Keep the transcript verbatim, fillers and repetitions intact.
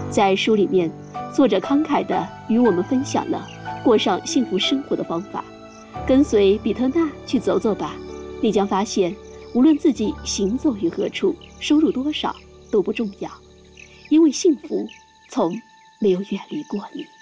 在书里面，作者慷慨地与我们分享了过上幸福生活的方法。跟随比特纳去走走吧，你将发现，无论自己行走于何处，收入多少都不重要，因为幸福从没有远离过你。